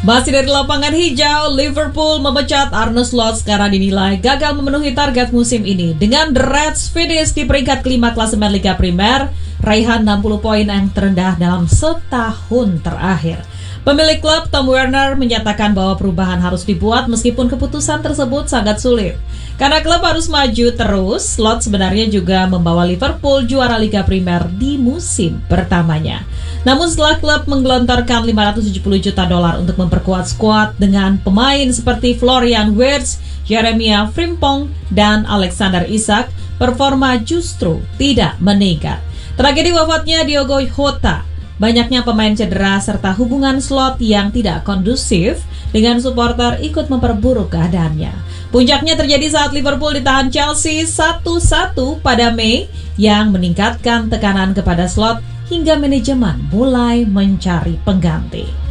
Masih dari lapangan hijau, Liverpool memecat Arne Slot karena dinilai gagal memenuhi target musim ini. Dengan The Reds finish di peringkat kelima klasemen Liga Primer, raihan 60 poin yang terendah dalam setahun terakhir. Pemilik klub Tom Werner menyatakan bahwa perubahan harus dibuat meskipun keputusan tersebut sangat sulit. Karena klub harus maju terus, Slot sebenarnya juga membawa Liverpool juara Liga Primer di musim pertamanya. Namun setelah klub menggelontorkan $570 juta untuk memperkuat skuad dengan pemain seperti Florian Wirtz, Jeremiah Frimpong, dan Alexander Isak, performa justru tidak meningkat. Tragedi wafatnya Diogo Jota, banyaknya pemain cedera serta hubungan Slot yang tidak kondusif dengan supporter ikut memperburuk keadaannya. Puncaknya terjadi saat Liverpool ditahan Chelsea 1-1 pada Mei yang meningkatkan tekanan kepada Slot hingga manajemen mulai mencari pengganti.